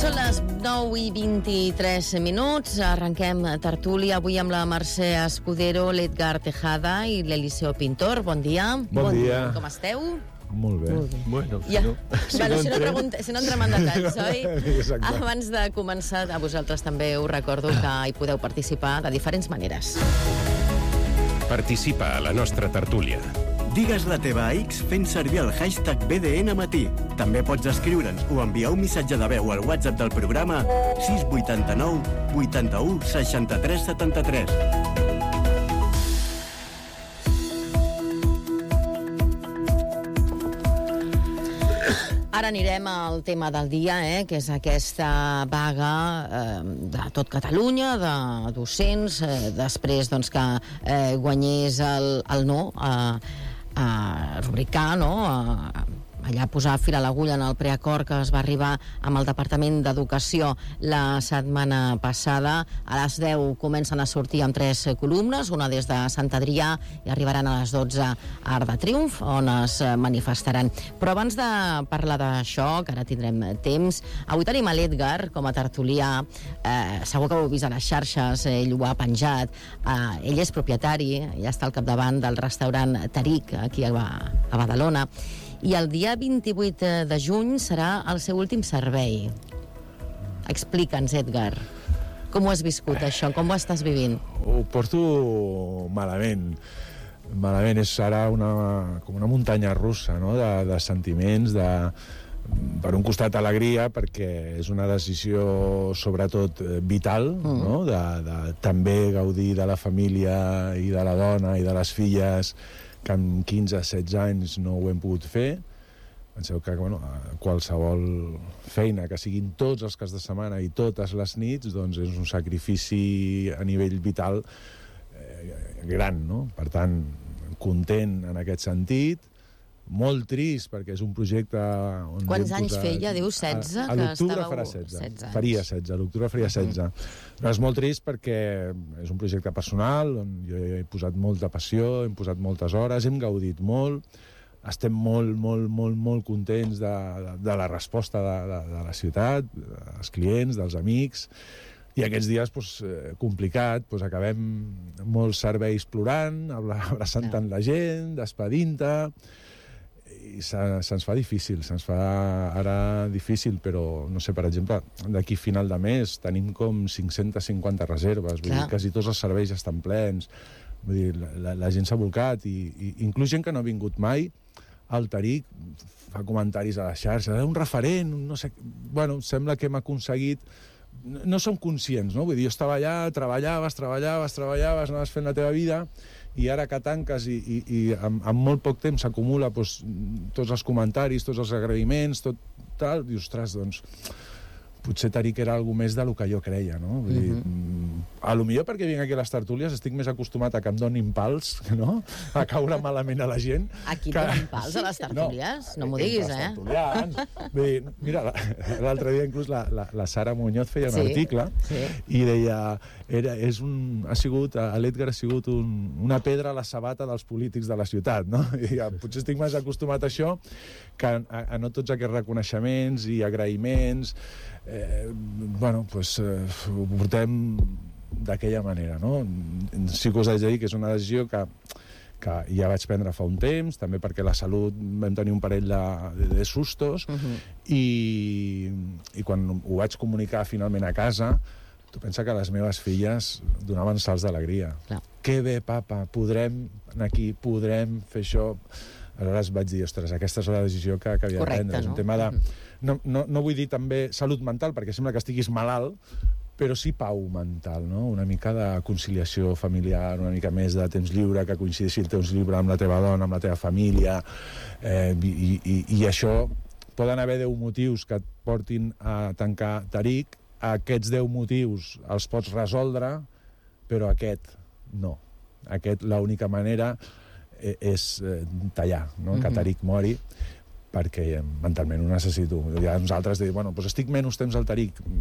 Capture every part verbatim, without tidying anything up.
Són les nou i vint-i-tres minuts. Arrenquem tertúlia avui amb la Mercè Escudero, l'Edgar Tejada i l'Eliseo Pintor. Bon dia. Bon, bon dia. Com esteu? Molt bé. Molt bé. Bueno, si ja. no... Si, bueno, no si, no pregunta, si no entrem en detalls, oi? Exacte. Abans de començar, a vosaltres també us recordo que hi podeu participar de diferents maneres. Participa a la nostra tertúlia. Digues la teva a X fent servir el hashtag B D N Matí. També pots escriure'ns o enviar un missatge de veu al WhatsApp del programa sis vuit nou vuitanta-u seixanta-tres setanta-tres. Ara anirem al tema del dia, eh, que és aquesta vaga eh, de tot Catalunya, de docents, eh, després doncs, que eh, guanyés el, el no a, a rubricar, no?, a, allà posar fil a l'agulla en el preacord que es va arribar amb el Departament d'Educació la setmana passada. A les deu comencen a sortir amb tres columnes, una des de Sant Adrià i arribaran a les dotze a Arc de Triomf, on es manifestaran. Però abans de parlar d'això, que ara tindrem temps, avui tenim a l'Edgar com a tertulià. Eh, segur que ho heu vist a les xarxes, ell ho ha penjat. Eh, ell és propietari, ell està al capdavant del restaurant Tariq, aquí a, a Badalona. I el dia vint-i-vuit de juny serà el seu últim servei. Explica'ns, Edgar, com ho has viscut, això? Com ho estàs vivint? Ho porto malament. Malament, és ara una, com una muntanya russa, no?, de, de sentiments, de, per un costat alegria, perquè és una decisió sobretot vital, mm. no?, de, de també gaudir de la família i de la dona i de les filles, que amb quinze setze anys no ho hem pogut fer. Penseu que, bueno, qualsevol feina, que siguin tots els caps de setmana i totes les nits, doncs és un sacrifici a nivell vital eh, gran, no? Per tant, content en aquest sentit, molt trist, perquè és un projecte... On Quants anys posat... feia? Diu setze? A, a l'octubre farà setze. Faria setze, a l'octubre faria setze. Uh-huh. Però és molt trist perquè és un projecte personal, on jo he posat molta passió, hem posat moltes hores, hem gaudit molt, estem molt, molt, molt, molt contents de, de, de la resposta de, de, de la ciutat, dels clients, dels amics, i aquests dies, doncs, complicat, doncs acabem molts serveis plorant, abraçant tant la gent, despedint-te, i se, se'ns fa difícil, se'ns fa ara difícil, però, no sé, per exemple, d'aquí final de mes tenim com cinc-centes cinquanta reserves, vull dir, quasi tots els serveis estan plens, vull dir, la, la gent s'ha volcat, i, i inclús gent que no ha vingut mai, el Tariq fa comentaris a les xarxes, un referent, no sé, bueno, sembla que hem aconseguit, no, no som conscients, no? Vull dir, jo estava allà, treballaves, treballaves, treballaves, anaves fent la teva vida, i ara que tanques i, i, i en, en molt poc temps s'acumula doncs, tots els comentaris, tots els agraïments, tot tal, i ostres, doncs potser Tariq era alguna més del que jo creia, no? Vull dir, uh-huh. A lo millor perquè vinc aquí a les tertúlies estic més acostumat a que em donin pals, no?, a caure malament a la gent. Aquí que... donen pals a les tertúlies? No, no m'ho diguis, eh? Vull dir, mira, l'altre dia inclús la, la, la Sara Muñoz feia un sí, article sí. i deia, era, és un, ha sigut, l'Edgar ha sigut un, una pedra a la sabata dels polítics de la ciutat, no? I ja, potser estic més acostumat a això que a, a no tots aquests reconeixements i agraïments. Eh, bueno, doncs eh, ho portem d'aquella manera, no? Sí que us haig de dir que és una decisió que, que ja vaig prendre fa un temps, també perquè la salut vam tenir un parell de, de, de sustos, uh-huh. i, i quan ho vaig comunicar finalment a casa, tu pensa que les meves filles donaven salts d'alegria. Clar. Que bé, papa, podrem anar aquí, podrem fer això. Aleshores vaig dir, ostres, aquesta és la decisió que, que havia de prendre. És un tema de... No, no, no vull dir també salut mental, perquè sembla que estiguis malalt, però sí pau mental, no? Una mica de conciliació familiar, una mica més de temps lliure, que coincideixi el temps lliure amb la teva dona, amb la teva família, eh, i, i, i això poden haver deu motius que et portin a tancar Tariq, aquests deu motius els pots resoldre, però aquest no. Aquest, l'única manera és eh, tallar, no? Mm-hmm. Que Tariq mori, perquè mentalment ho necessito. Ja nosaltres diuen, bueno, doncs estic menys temps al Tariq,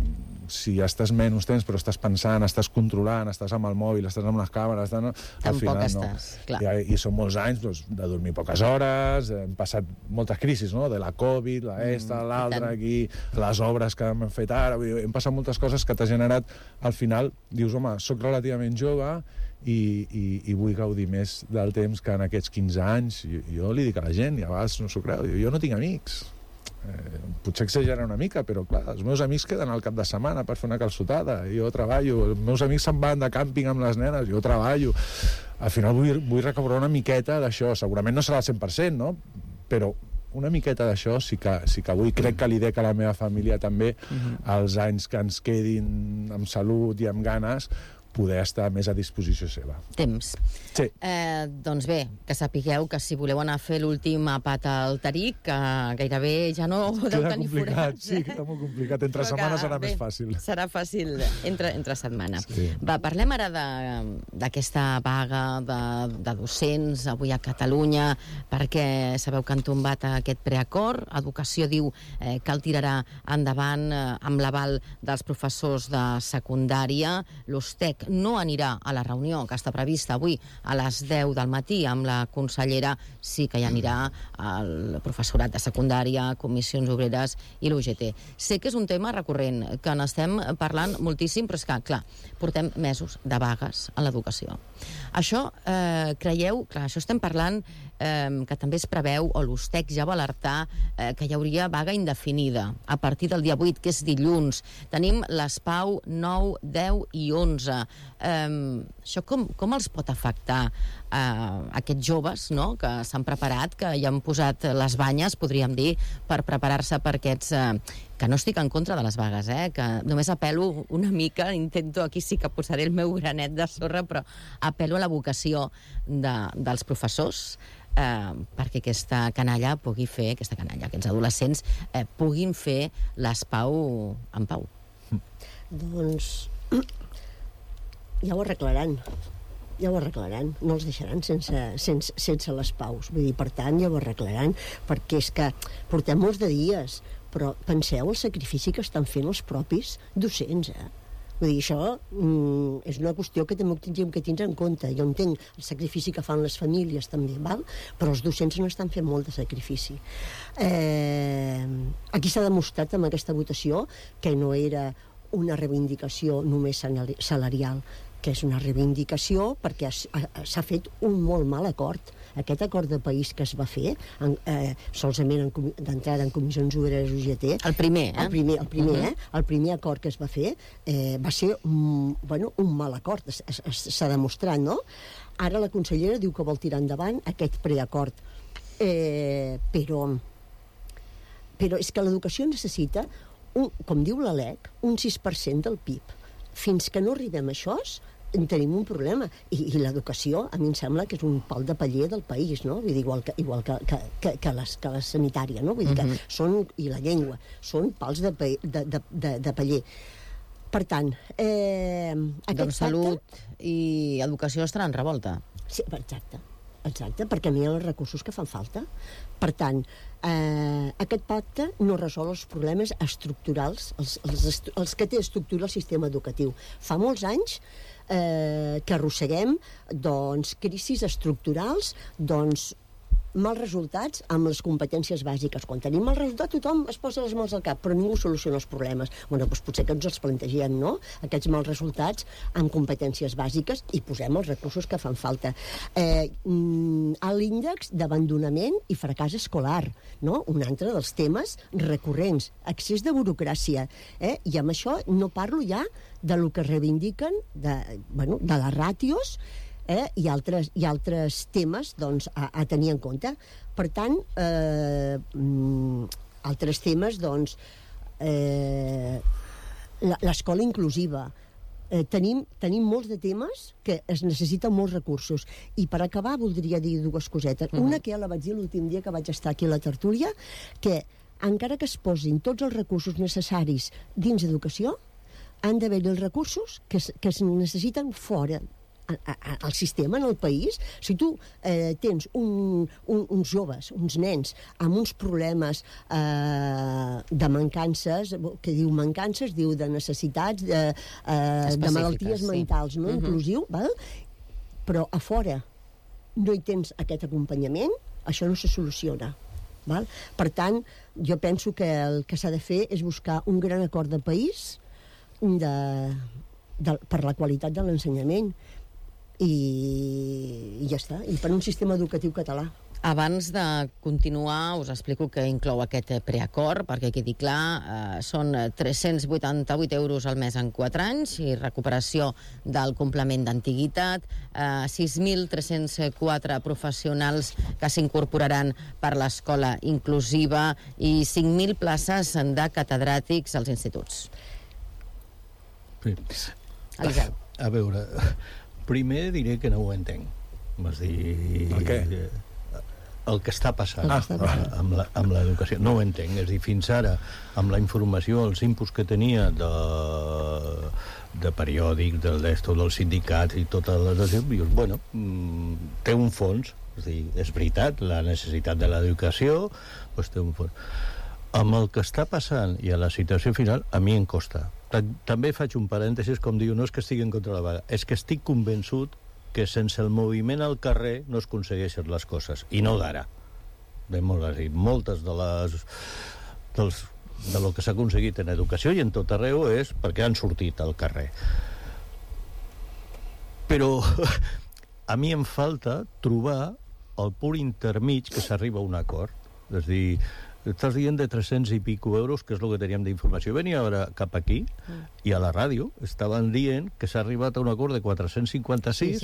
si estàs menys temps, però estàs pensant, estàs controlant, estàs amb el mòbil, estàs amb les càmeres, no, al final estàs, no. Clar. I, I són molts anys doncs, de dormir poques hores, hem passat moltes crisis, no? De la Covid, la esta, mm, l'altra, aquí, les obres que hem fet ara, hem passat moltes coses que t'ha generat, al final, dius, home, soc relativament jove i, i, i vull gaudir més del temps que en aquests quinze anys. Jo, jo li dic a la gent, i a vegades no s'ho creu, jo no tinc amics. Eh, potser exagera una mica, però clar, els meus amics queden al cap de setmana per fer una calçotada, jo treballo, els meus amics se'n van de càmping amb les nenes, jo treballo. Al final vull, vull recobrar una miqueta d'això, segurament no serà al cent per cent, no? Però una miqueta d'això sí que, sí que vull, crec que li dec a la meva família també, uh-huh. els anys que ens quedin amb salut i amb ganes, poder estar més a disposició seva. Temps. Sí. Eh, doncs bé, que sapigueu que si voleu anar a fer l'últim apat al Taric, que gairebé ja no deu tenir forats. Sí, queda molt complicat. Entre setmanes serà bé, més fàcil. Serà fàcil entre, entre setmana. Sí. Va, parlem ara d'aquesta vaga de, de docents avui a Catalunya, perquè sabeu que han tombat aquest preacord. Educació diu eh, que el tirarà endavant eh, amb l'aval dels professors de secundària. L'Ustec no anirà a la reunió que està prevista avui a les deu del matí amb la consellera, sí que hi anirà el professorat de secundària, comissions obreres i l'U G T. Sé que és un tema recurrent, que n'estem parlant moltíssim, però és que, clar, portem mesos de vagues a l'educació. Això, eh, creieu, clar, això estem parlant eh, que també es preveu, o l'Ustec ja va alertar eh, que hi hauria vaga indefinida a partir del dia vuit, que és dilluns. Tenim les PAU nou, deu i onze. Um, això com, com els pot afectar a uh, aquests joves, no?, que s'han preparat, que hi han posat les banyes, podríem dir, per preparar-se per aquests... Uh, que no estic en contra de les vagues, eh? Que només apel·lo una mica, intento, aquí sí que posaré el meu granet de sorra, però apel·lo a la vocació de, dels professors eh, perquè aquesta canalla pugui fer, aquesta canalla, aquests adolescents eh, puguin fer les PAU en pau. Doncs ja ho arreglaran. Ja ho arreglaran. No els deixaran sense, sense, sense les paus. Vull dir, per tant, ja ho arreglaran, perquè és que portem molts de dies, però penseu el sacrifici que estan fent els propis docents, eh? Vull dir, això mm, és una qüestió que també hem que tindre en compte. Jo entenc el sacrifici que fan les famílies també, val? Però els docents no estan fent molt de sacrifici. Eh, aquí s'ha demostrat amb aquesta votació que no era una reivindicació només salarial, que és una reivindicació perquè s'ha fet un molt mal acord. Aquest acord de país que es va fer, en, eh, solament d'entrada en comissions obreres U G T... El primer, eh? El primer, el primer, uh-huh. eh? El primer acord que es va fer eh, va ser un, bueno, un mal acord, s'ha demostrat, no? Ara la consellera diu que vol tirar endavant aquest preacord. Eh, però, però és que l'educació necessita, un, com diu la L E C, un sis per cent del P I B. Fins que no arribem a això, tenim un problema. I, i l'educació, a mi em sembla que és un pal de paller del país, no? Vull dir, igual que, igual que, que, que, que, les, que la sanitària, no? Vull dir que uh-huh. són, i la llengua, són pals de, de, de, de, de paller. Per tant, eh, aquest doncs salut pacte... i educació estaran en revolta. Sí, exacte. Exacte, perquè no hi ha els recursos que fan falta. Per tant, eh, aquest pacte no resol els problemes estructurals, els, els, els que té estructura el sistema educatiu. Fa molts anys eh, que arrosseguem doncs, crisis estructurals, doncs, mals resultats amb les competències bàsiques. Quan tenim mal resultat, tothom es posa les mans al cap, però ningú soluciona els problemes. Bueno, doncs potser que ens els plantegem, no?, aquests mals resultats amb competències bàsiques i posem els recursos que fan falta. Eh, a l'índex d'abandonament i fracàs escolar, no?, un altre dels temes recurrents, excés de burocràcia, eh? I amb això no parlo ja de lo que reivindiquen de, bueno, de les ràtios, Eh, i, altres, i altres temes doncs, a, a tenir en compte. Per tant, eh, mm, altres temes, doncs, eh, l'escola inclusiva. Eh, tenim, tenim molts de temes que es necessiten molts recursos. I per acabar voldria dir dues cosetes. Uh-huh. Una que ja la vaig dir l'últim dia que vaig estar aquí a la tertúlia, que encara que es posin tots els recursos necessaris dins d'educació, han d'haver-hi els recursos que es, que es necessiten fora, al sistema, en el país. Si tu eh, tens un, un, uns joves, uns nens, amb uns problemes eh, de mancances, que diu mancances, diu de necessitats, de, eh, de malalties mentals, no? Uh-huh. Inclusiu, val? Però a fora no hi tens aquest acompanyament, això no se soluciona. Val? Per tant, jo penso que el que s'ha de fer és buscar un gran acord de país de, de, per la qualitat de l'ensenyament i, i ja està, i per un sistema educatiu català. Abans de continuar, us explico que inclou aquest preacord, perquè quedi clar, eh, són tres-cents vuitanta-vuit euros al mes en quatre anys i recuperació del complement d'antiguitat, eh, sis mil tres-cents quatre professionals que s'incorporaran per l'escola inclusiva i cinc mil places de catedràtics als instituts. Sí. Eliseu. A veure, primer diré que no ho entenc. Vas dir... Per què? El que està passant ah, amb, la, amb l'educació. No ho entenc. És a dir, fins ara, amb la informació, els inputs que tenia de, de periòdic, del d'esto, dels sindicats i totes les... Dius, bueno, té un fons. És a dir, és veritat, la necessitat de l'educació, doncs té un fons. Amb el que està passant i a la situació final, a mi em costa. També faig un parèntesis, com diu, no és que estigui en contra de la vaga, és que estic convençut que sense el moviment al carrer no es aconsegueixen les coses, i no d'ara. De molt, moltes de les dels, de lo que s'ha aconseguit en educació i en tot arreu és perquè han sortit al carrer. Però a mi em falta trobar el punt intermig que s'arriba a un acord. És a dir, estàs dient de tres-cents i pico euros, que és el que teníem d'informació. Venia ara cap aquí, mm. i a la ràdio estaven dient que s'ha arribat a un acord de quatre-cents cinquanta-sis, sí, sí.